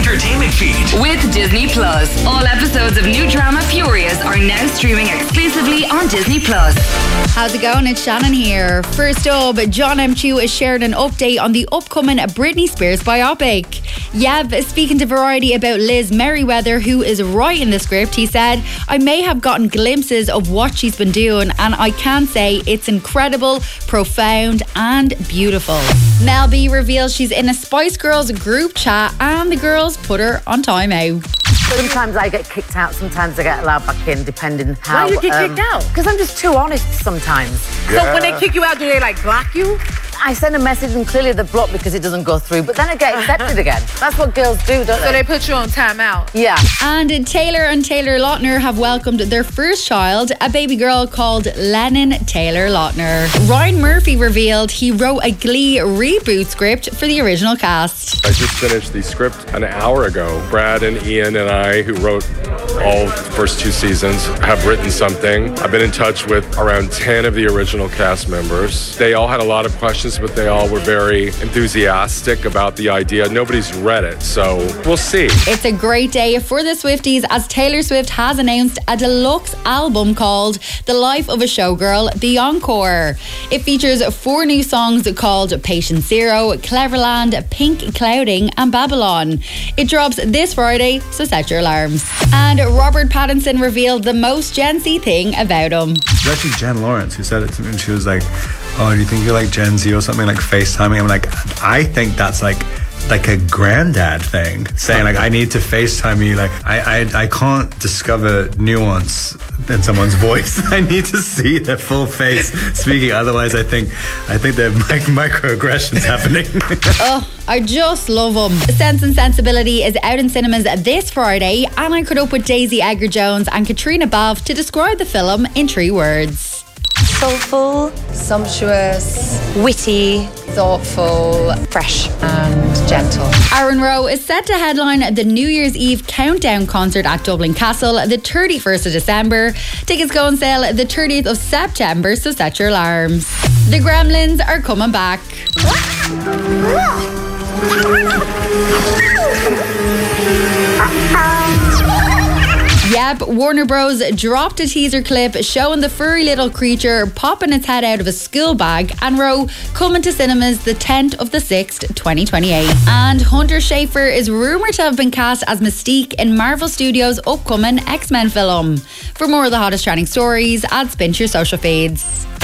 entertainment feed. With Disney Plus. All episodes of new drama Furious are now streaming exclusively on Disney Plus. How's it going? It's Shannon here. First up, John M. Chu has shared an update on the upcoming Britney Spears biopic. Yeb, speaking to Variety about Liz Merriweather, who is writing the script, he said, "I may have gotten glimpses of what she's been doing, and I can say it's incredible, profound and beautiful." Mel B reveals she's in a Spice Girls group chat and the girls put her on timeout. Sometimes I get kicked out, sometimes I get allowed back in, depending how... Why do you get kicked out? Because I'm just too honest sometimes. So when they kick you out, do they like block you? I send a message and clearly they're blocked because it doesn't go through, but then I get accepted again. That's what girls do, don't they? So they put you on timeout? Yeah. And Taylor Lautner have welcomed their first child, a baby girl called Lennon Taylor Lautner. Ryan Murphy revealed he wrote a Glee reboot script for the original cast. I just finished the script an hour ago. Brad and Ian and I, who wrote all the first two seasons, have written something. I've been in touch with around 10 of the original cast members. They all had a lot of questions, but they all were very enthusiastic about the idea. Nobody's read it, so we'll see. It's a great day for the Swifties as Taylor Swift has announced a deluxe album called The Life of a Showgirl, The Encore. It features 4 new songs called Patient Zero, Cleverland, Pink Clouding and Babylon. It drops this Friday, so set your alarms. And Robert Pattinson revealed the most Gen Z thing about him. It was actually Jen Lawrence who said it to me, and she was like, "Oh, do you think you're like Gen Z or something, like FaceTiming?" I'm like, I think that's like a granddad thing, saying like, I need to FaceTime you. Like I can't discover nuance in someone's voice. I need to see their full face speaking. Otherwise, I think there are microaggressions happening. Oh, I just love them. Sense and Sensibility is out in cinemas this Friday, and I caught up with Daisy Edgar-Jones and Katrina Balfe to describe the film in 3 words. Soulful, sumptuous, witty, thoughtful, fresh and gentle. Aaron Rowe is set to headline the New Year's Eve Countdown concert at Dublin Castle the 31st of December. Tickets go on sale the 30th of September, so set your alarms. The Gremlins are coming back. Yep, Warner Bros. Dropped a teaser clip showing the furry little creature popping its head out of a school bag, and Rowe coming to cinemas the 10th of the 6th, 2028. And Hunter Schafer is rumoured to have been cast as Mystique in Marvel Studios' upcoming X-Men film. For more of the hottest trending stories, add Spin to your social feeds.